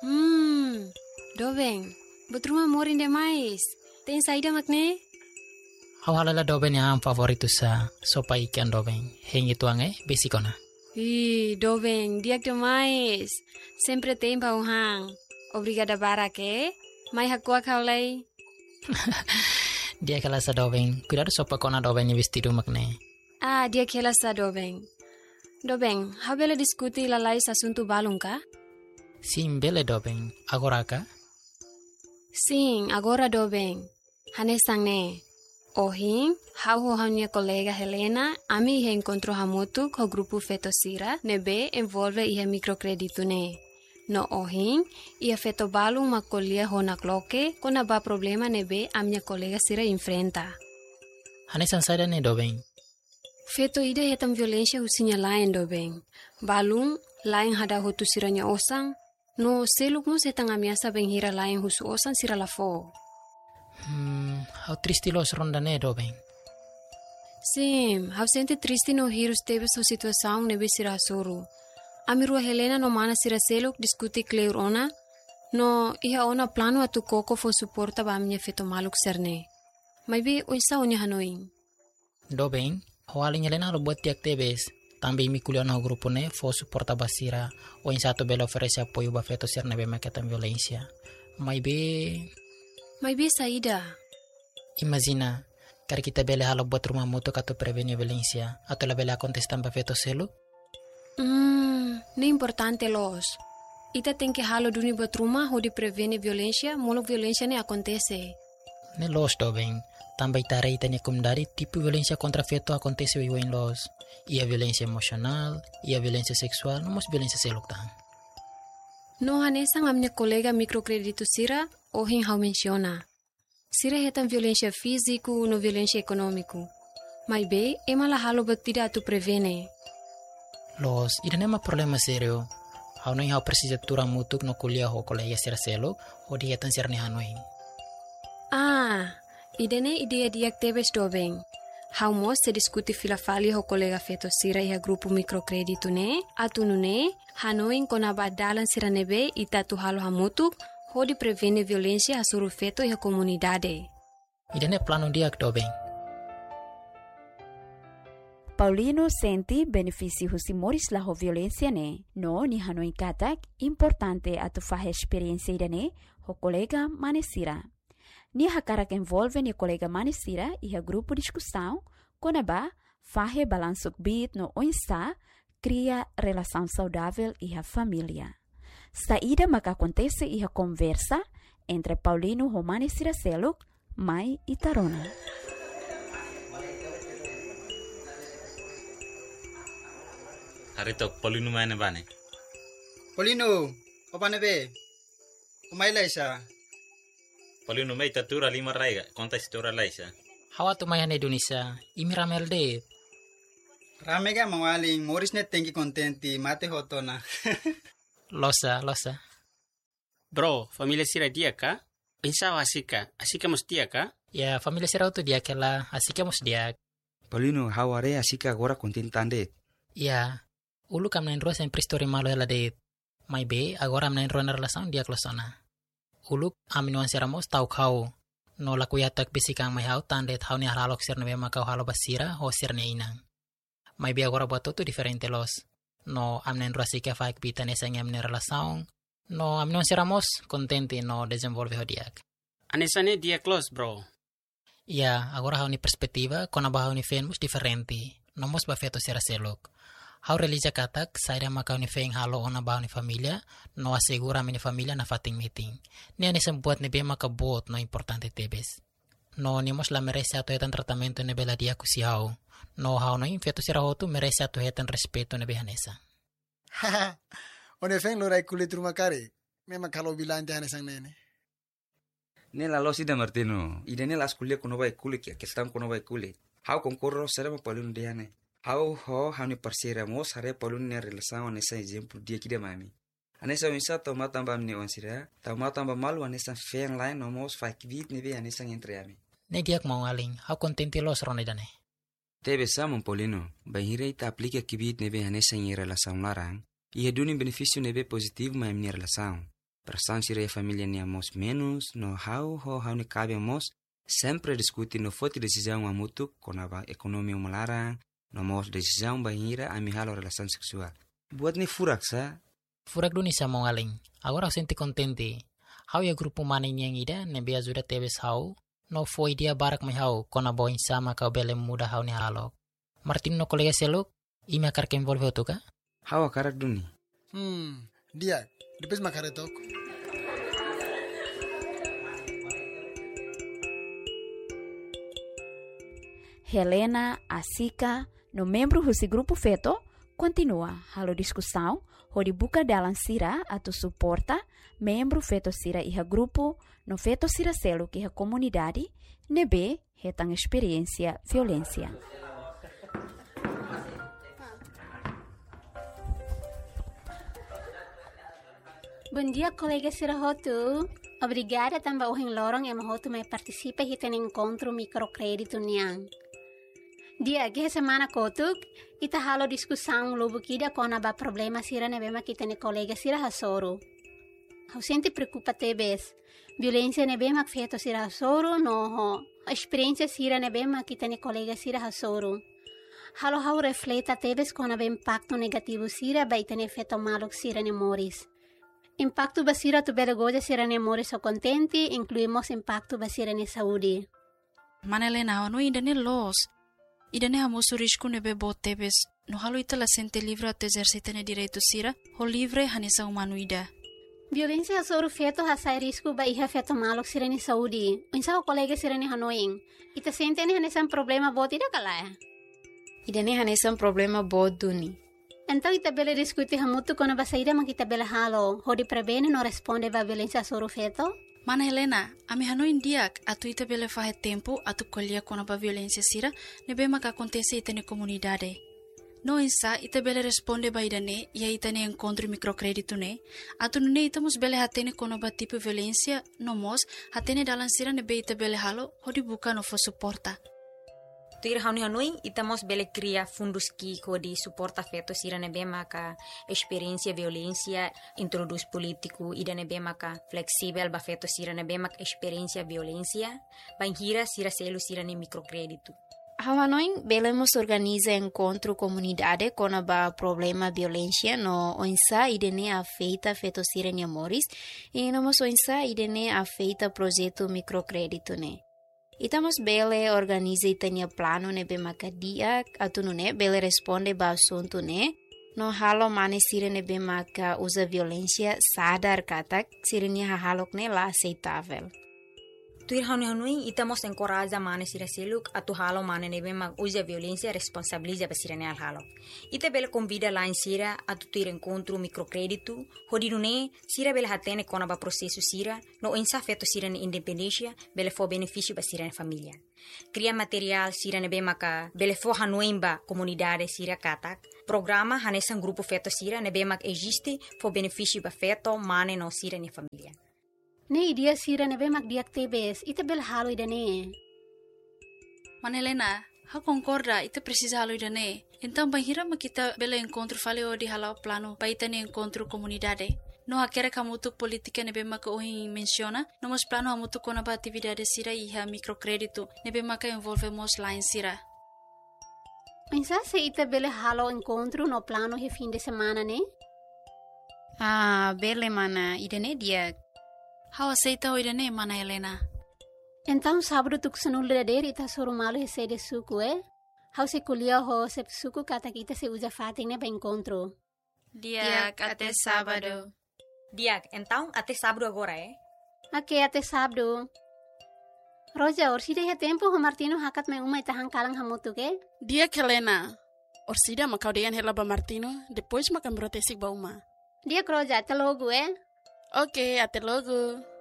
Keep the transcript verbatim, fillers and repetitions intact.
Hmm, Dobeng, betruma morin demais. Tem saída makne? Hau halala Dobeng yang favoritu sa sopa ikan Dobeng. Hengi tuange besikona. Ih, Dobeng, diak demais. Sempre tem pauhang. Obrigada barake. Mai hakua kaulay. Dia kala sa Dobeng. Cuidado sopa kona Dobeng ni vestido makne. Ah, dia kela sa Dobeng. Dobeng, hau bela diskuti lalais asunto balung ka? Sim bele Dobeng. Agora ka? Sim, agora Dobeng. Hanesang ne. Ohin, hau ho minha colega Helena, ami he encontrou hamutu com o grupo Fetosira, nebe envolve ia microcredito ne. No ohin, ia feto balung macolia ho na cloque, con ba problema nebe a minha colega Sira enfrenta. Hanesan sada ne Dobeng. Feto ida hetam violência husinya lain Dobeng. Balung, lain hada hotu siranya osang, no seluk mo setang amiasa benghira lain husu osang sira lafo. Hmm, hau triste los ronda ne Dobeng. Sim, hau sente triste no hirus tebe so situação nebe sira suru. Amirua Helena no mana sira seluk diskuti kleur ona, no iha ona plano atu koko fo suporta ba minha feto maluk serne. Maybe oisa onya hanoin. Dobeng, hau alin Helena lo buat tiak tebes. Tambi mi kuliah no grupo ne fo suporta basira o in sato bela oferece apoio ba feto ser nebe maketan violência. Maybe Maybe saída. imagina, kar kita bela halo buat rumah moto kato prevenir violência, atau la bela contestan ba feto selo? Hmm, ne importante los. Ita tem que halo duni buat rumah ho di prevene violência, molo violência ne acontece. Ne los Dobeng, também tare ita ne kumdari tipo violência contra feto acontece wiwa in los. Ia violência emocional, ia violência sexual, não mos violência selok tan. No hanesang a minha colega microcredito Sira, ohin hau menciona. Sira hetan violência físico no violência econômico. Mas be, ema la halo batida tu prevene. Los, ida nema problema serio. Hau noi hau precisa tura mutuk no kuliah ho kolega sira selo, ho di hetan sir ni hanoin. Ah, idene ideia diak tebes Dobeng. Hau mos se diskuti filafali ho colega feto Sira iha grupo microcredito ne, atunu ne, hanoin kona badalan sira nebe ita tu halo hamutuk, ho di prevene violência hasuru feto iha comunidade. Ida ne plano diak Dobeng. Paulino senti benefício husi moris la ho violência ne, no ni hanoi katak importante atu fahe experiência ida ne, ho colega manesira. Ni hakarak envolve ni colega manesira iha grupo discussão, konaba fahe balansuk bit no oinsa, cria relação saudável iha família. Saída maka acontece iha conversa entre Paulino ho manesira seluk, mai e Tarona. Harito Paulino mana bane? Paulino, apa nebe? Umay laisa. Paulino mai tatura lima raiga, konta istora laisa. Hawa tu mayan Indonesia, imi ramel de. Rame ga mawaling, moris net tengi kontenti, mate hotona. Losa, losa. Bro, familia Sira dia ka? Pensava asika, asika mos dia ka? Ya, familia sira tu dia kela, asika mos dia. Paulino, haware asika agora contentande. Ya, ulu kam nain ruas sempre story malo ela de. Mai be, agora am nain ruas na relação dia klosona. Uluk aminuan siramos tau kau. No la kuyatak bisikang may hau tandet hau ni halalok sir nebe makau halo basira ho sir ne inang. May be agora buat tu diferente los. No amnen ruasika faik bitan esang amne relação. No aminuan siramos contente no desenvolve ho diak. Anesane dia close, bro. Ya, agora hau ni perspektiva kona ba hau ni fenmus diferente. No mos ba feto sira selok. Hau relija katak, saira makau ni feng halo ona ba ni familia, no asegura mini familia na fating meeting. Ni ani sembuat ni be makabot no importante tebes. No ni mos la merece ato hetan tratamento ni bela dia kusi hau. No hau no infeto sira hotu merece ato hetan respeto ni behanesa. Haha, one feng lo rai kulit rumah kari. Memang kalau bilang jangan sang nene. Nela lo sida Martino, ida nela askulia kuno bai kulit ya, kestam kuno bai kulit. Hau konkurro serama Paulino diane. Hau ho hani parsira mos hare Paulino ne relação nessa exemplo dia que mami. Anessa unsa toma tamba mne onsira, toma tamba malu anessa fen line no mos fak vit ne be anessa entre ami. Ne diak mau aling, hau contente los ronedane. Tebe samon Paulino, bahire ita aplica kibit ne be anessa em relação larang. E redune benefício ne be positivo ma em relação. Persan sira família ni amos menos no how ho how ni cabe amos sempre discutir no foto decisão amutu konaba ekonomi melarang no mos decisão bahira ami halo relação seksual. Buat ni furak sa. Furak duni sa mongaling. Agora senti contente. How ya grupo maning yang ida nebe ajuda tebes how no foi dia barak mai how kona boin sama kau bele muda how ni halo. Martin no kolega seluk ime akar ke involve otuka? How akarak duni. Hmm, dia depois makaretok. Helena, Asika, no membro desse grupo feto, continua a discussão, onde buka dalam sira atau suporta membro feto sira iha grupo, no feto sira selo que iha comunidade, nebe hetang experiência violência. Bom dia, colega Sira Hotu. Obrigada também ao Lorong e Hotu me participa e tem encontro microcrédito niang. Dia que semana kotuk ita halo discussão lobo kida kona ba problema sira ne bema kita ne colega sira hasoro. Hau sente preocupa tebes. Violência ne bema feito sira hasoro no ho. A experiência sira ne bema kita ne colega sira hasoro. Halo hau refleta tebes kona ba impacto negativo sira ba ita ne feito malo sira ne moris. Impacto basira tu belagoja sira ne moris o contenti, incluímos impacto basira ne saúde. Manelena, no ainda ne los. Idane hamoso risco nebe botebes, no halo ita la sente livre ato exercitane direito sira, ho livre hanesa humanoida. Violência hasoro feto hasai risco ba iha feto malok sira ni saúde. Unsa o colega sira ni hanoing. Ita sente ni hanesa problema bot ida kala. Idane hanesa problema bot duni. Então ita bele discutir hamutu kono ba saída man kita bele halo, ho di prevene no responde ba violência hasoro feto. Mana Helena, ami hano indiak atu ita bele fahe tempo atu kolia kona ba violência sira nebe maka acontece ita ne comunidade. No insa ita bele responde ba idane ia ita ne encontro microcrédito ne atu nune ita mos bele hatene kona ba tipo violência no mos hatene dalan sira nebe ita bele halo hodi buka no fo suporta. Tuir hauni hanoi itamos bele cria fundos ki kodi suporta feto sira nebe maka experiência violência introduz político ida nebe maka flexível ba feto sira nebe maka experiência violência banhira sira selo sira ne microcrédito. Hanoi belemos organiza encontro comunidade com a problema violência no onsa idene afeita feto sira ne moris e nomos onsa idene afeita projeto microcrédito ne. Itamos bele organiza itania plano ne be makadia atunu ne bele responde ba assunto ne no halo mane sire ne be maka usa violência sadar katak sire ne halok ne la aceitável. Tuir hanui hanui itamos encoraja mane sira seluk atu halo mane ne be mak usa violência responsabiliza ba sire ne al halo. Ita bele convida lá em sira atu tuir encontro microcrédito hodinu ne sira bele hatene kona ba processo sira no insa feto sira ne independência bele fo benefício ba sira ne família. Cria material sira ne be maka bele fo hanui ba comunidade sira katak. Programa hanesan grupo feto sira ne be mak existe fo benefício ba feto mane no sira ne família. Ne idia sira nebe mak diak tebes, ita bel halo idane. Manelena, ha concorda, ita precisa halo idane. Então banhira ma kita bele encontro fale o di halo plano, pa ita ne encontro comunidade. No hakere kamutu politika nebe maka ohin menciona, nomos plano amutu kona ba atividade sira iha microcrédito, nebe maka envolvemos lá em sira. Pensa se ita bele halo encontro no plano he fim de semana, ne? Ah, bele mana, idane diak. How aceita o idane, mana Helena? Então sábado tu kusanul dader ita soro malo he sede suku, eh? How se kulia ho se suku kata kita se usa fating ne ba encontro. Diak, até sábado. Diak, então até sábado agora, eh? Ok, até sábado. Roja, orsida ya tempo ho Martino hakat me uma itahan kalang hamutu ke? Diak, Helena. Orsida makau deyan hela ba Martino, depois makan brotesik ba uma. Diak, Roja, até logo, eh? Ok, até logo.